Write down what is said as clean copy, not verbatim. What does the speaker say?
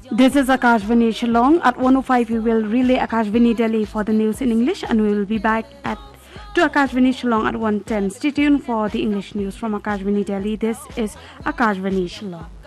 This is Akashvani Shillong. At 1:05 we will relay Akashvani Delhi for the news in English, and we will be back to Akashvani Shillong at 1:10. Stay tuned for the English news from Akashvani Delhi. This is Akashvani Shillong.